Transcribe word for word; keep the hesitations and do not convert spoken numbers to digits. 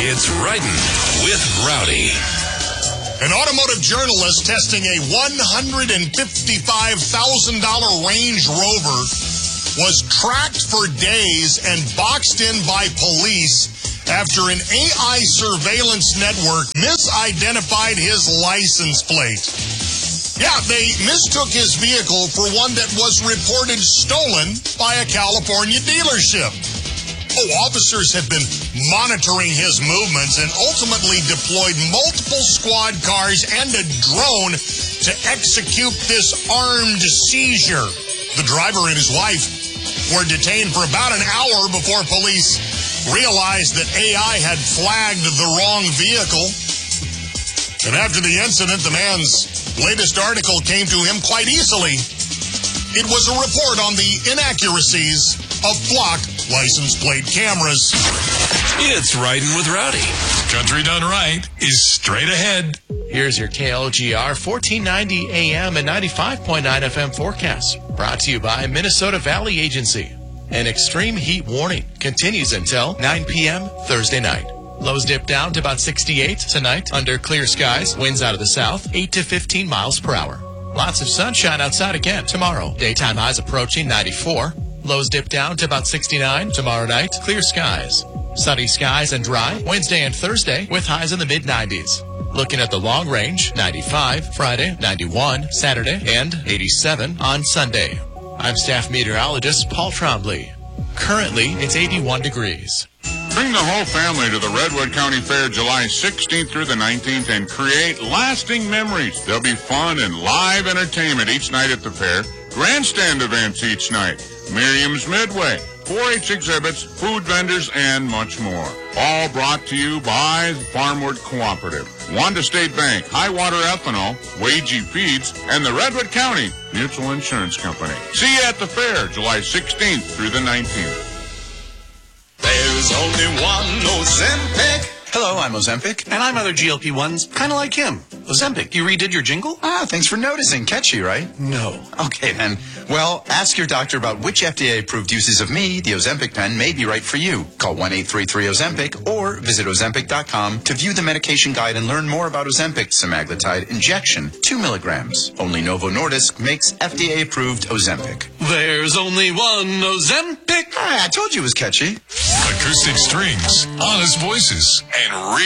It's Riding with Rowdy. An automotive journalist testing a one hundred fifty-five thousand dollars Range Rover was tracked for days and boxed in by police after an A I surveillance network misidentified his license plate. Yeah, they mistook his vehicle for one that was reported stolen by a California dealership. Oh, officers have been monitoring his movements and ultimately deployed multiple squad cars and a drone to execute this armed seizure. The driver and his wife were detained for about an hour before police realized that A I had flagged the wrong vehicle. And after the incident, the man's latest article came to him quite easily. It was a report on the inaccuracies of flock license plate cameras. It's Riding with Rowdy. Country done right is straight ahead. Here's your K L G R fourteen ninety A M and ninety-five point nine F M forecast. Brought to you by Minnesota Valley Agency. An extreme heat warning continues until nine p.m. Thursday night. Lows dip down to about sixty-eight tonight under clear skies. Winds out of the south, eight to fifteen miles per hour. Lots of sunshine outside again tomorrow. Daytime highs approaching ninety-four. Lows dip down to about sixty-nine tomorrow night. Clear skies. Sunny skies and dry Wednesday and Thursday with highs in the mid nineties. Looking at the long range, ninety-five Friday, ninety-one Saturday, and eighty-seven on Sunday. I'm staff meteorologist Paul Trombley. Currently, it's eighty-one degrees. Bring the whole family to the Redwood County Fair July sixteenth through the nineteenth and create lasting memories. There'll be fun and live entertainment each night at the fair, grandstand events each night, Miriam's Midway, four H exhibits, food vendors, and much more. All brought to you by the Farmwood Cooperative, Wanda State Bank, Highwater Ethanol, Wagey Feeds, and the Redwood County Mutual Insurance Company. See you at the fair July sixteenth through the nineteenth. There's only one Ozempic. Hello, I'm Ozempic. And I'm other G L P ones, kind of like him. Ozempic, you redid your jingle? Ah, thanks for noticing. Catchy, right? No. Okay, then. Well, ask your doctor about which F D A-approved uses of me, the Ozempic pen, may be right for you. Call one eight three three Ozempic or visit Ozempic dot com to view the medication guide and learn more about Ozempic semaglutide injection, two milligrams. Only Novo Nordisk makes F D A-approved Ozempic. There's only one Ozempic. Ah, I told you it was catchy. Acoustic strings, honest voices, and real